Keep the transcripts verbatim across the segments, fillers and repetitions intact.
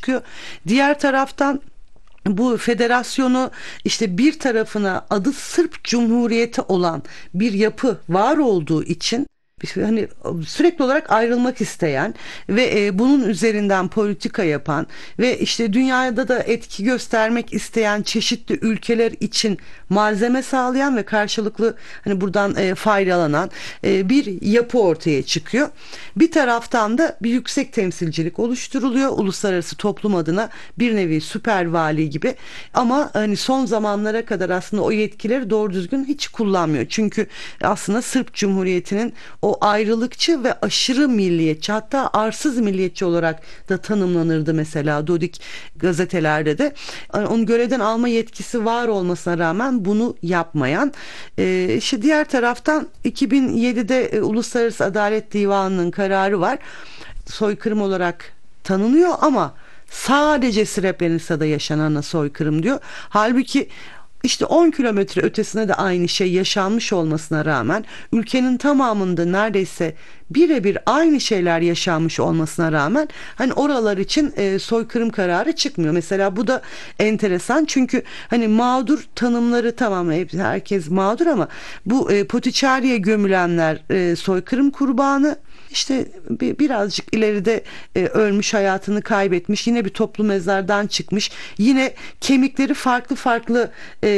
çıkıyor. Diğer taraftan bu federasyonu işte bir tarafına adı Sırp Cumhuriyeti olan bir yapı var olduğu için hani sürekli olarak ayrılmak isteyen ve e, bunun üzerinden politika yapan ve işte dünyada da etki göstermek isteyen çeşitli ülkeler için malzeme sağlayan ve karşılıklı hani buradan e, faydalanan e, bir yapı ortaya çıkıyor. Bir taraftan da bir yüksek temsilcilik oluşturuluyor uluslararası toplum adına, bir nevi süper vali gibi, ama hani son zamanlara kadar aslında o yetkileri doğru düzgün hiç kullanmıyor. Çünkü aslında Sırp Cumhuriyeti'nin o ayrılıkçı ve aşırı milliyetçi, hatta arsız milliyetçi olarak da tanımlanırdı mesela Dodik gazetelerde de. Yani onu görevden alma yetkisi var olmasına rağmen bunu yapmayan. Ee, işte diğer taraftan iki bin yedide e, Uluslararası Adalet Divanı'nın kararı var. Soykırım olarak tanınıyor ama sadece Srebrenica'da yaşanana soykırım diyor. Halbuki İşte on kilometre ötesine de aynı şey yaşanmış olmasına rağmen, ülkenin tamamında neredeyse birebir aynı şeyler yaşanmış olmasına rağmen hani oralar için e, soykırım kararı çıkmıyor. Mesela bu da enteresan, çünkü hani mağdur tanımları, tamam hep herkes mağdur, ama bu e, Potiçari'ye gömülenler e, soykırım kurbanı. İşte bir, birazcık ileride e, ölmüş, hayatını kaybetmiş, yine bir toplu mezardan çıkmış, yine kemikleri farklı farklı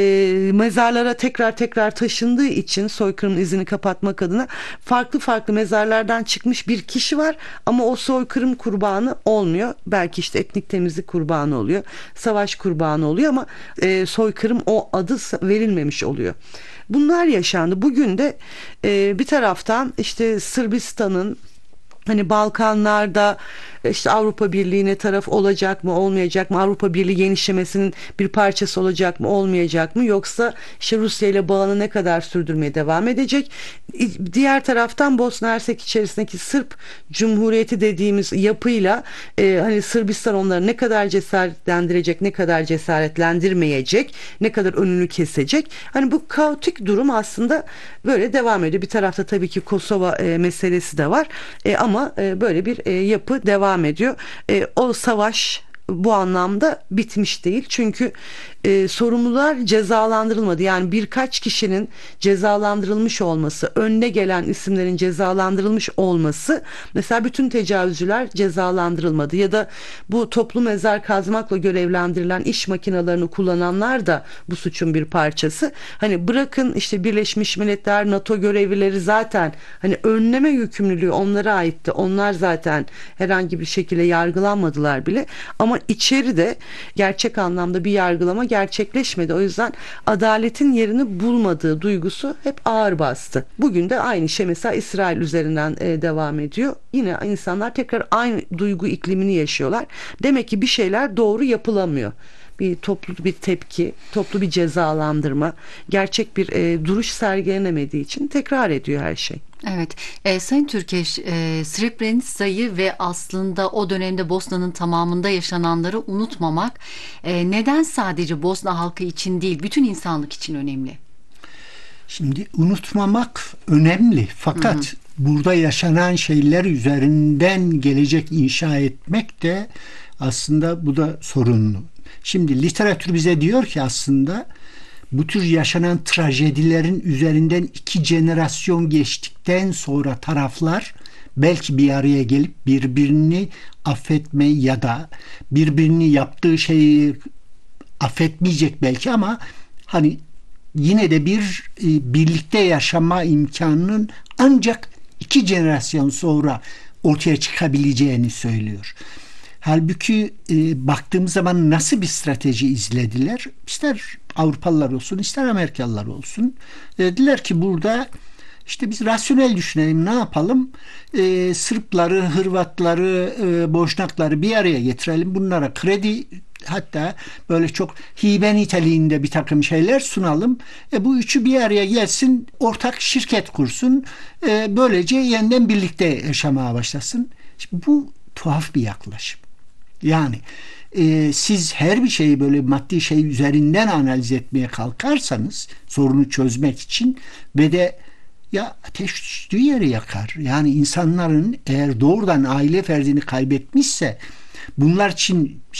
e, mezarlara tekrar tekrar taşındığı için soykırımın izini kapatmak adına farklı farklı mezarlardan çıkmış bir kişi var, ama o soykırım kurbanı olmuyor. Belki işte etnik temizlik kurbanı oluyor, savaş kurbanı oluyor, ama e, soykırım o adı verilmemiş oluyor. Bunlar yaşandı. Bugün de e, bir taraftan işte Sırbistan'ın hani Balkanlarda işte Avrupa Birliği'ne taraf olacak mı, olmayacak mı? Avrupa Birliği genişlemesinin bir parçası olacak mı, olmayacak mı? Yoksa işte Rusya ile bağını ne kadar sürdürmeye devam edecek? Diğer taraftan Bosna Hersek içerisindeki Sırp Cumhuriyeti dediğimiz yapıyla e, hani Sırbistan onları ne kadar cesaretlendirecek, ne kadar cesaretlendirmeyecek, ne kadar önünü kesecek? Hani bu kaotik durum aslında böyle devam ediyor. Bir tarafta tabii ki Kosova e, meselesi de var. E, ama e, böyle bir e, yapı devam ediyor. E, o savaş bu anlamda bitmiş değil. Çünkü e, sorumlular cezalandırılmadı. Yani birkaç kişinin cezalandırılmış olması, önde gelen isimlerin cezalandırılmış olması, mesela bütün tecavüzcüler cezalandırılmadı, ya da bu toplu mezar kazmakla görevlendirilen iş makinelerini kullananlar da bu suçun bir parçası. Hani bırakın işte Birleşmiş Milletler, NATO görevlileri zaten hani önleme yükümlülüğü onlara aitti. Onlar zaten herhangi bir şekilde yargılanmadılar bile, ama içeride gerçek anlamda bir yargılama gerçekleşmedi. O yüzden adaletin yerini bulmadığı duygusu hep ağır bastı. Bugün de aynı şey mesela İsrail üzerinden e, devam ediyor. Yine insanlar tekrar aynı duygu iklimini yaşıyorlar. Demek ki bir şeyler doğru yapılamıyor. Bir toplu bir tepki, toplu bir cezalandırma, gerçek bir e, duruş sergilenemediği için tekrar ediyor her şey. Evet, e, Sayın Türkeş, e, Srebrenica'yı ve aslında o dönemde Bosna'nın tamamında yaşananları unutmamak e, neden sadece Bosna halkı için değil, bütün insanlık için önemli? Şimdi unutmamak önemli, fakat hı hı. burada yaşanan şeyler üzerinden gelecek inşa etmek de aslında bu da sorunlu. Şimdi literatür bize diyor ki aslında bu tür yaşanan trajedilerin üzerinden iki jenerasyon geçtikten sonra taraflar belki bir araya gelip birbirini affetme ya da birbirini yaptığı şeyi affetmeyecek belki, ama hani yine de bir e, birlikte yaşama imkanının ancak iki jenerasyon sonra ortaya çıkabileceğini söylüyor. Halbuki e, baktığımız zaman nasıl bir strateji izlediler? İster Avrupalılar olsun, ister Amerikalılar olsun. Dediler ki burada işte biz rasyonel düşünelim, ne yapalım? E, Sırpları, Hırvatları, e, Boşnakları bir araya getirelim. Bunlara kredi, hatta böyle çok hibe niteliğinde bir takım şeyler sunalım. E, bu üçü bir araya gelsin, ortak şirket kursun. E, böylece yeniden birlikte yaşamaya başlasın. Şimdi bu tuhaf bir yaklaşım. Yani e, siz her bir şeyi böyle maddi şey üzerinden analiz etmeye kalkarsanız sorunu çözmek için ve de ya ateş düştüğü yeri yakar. Yani insanların eğer doğrudan aile ferdini kaybetmişse bunlar için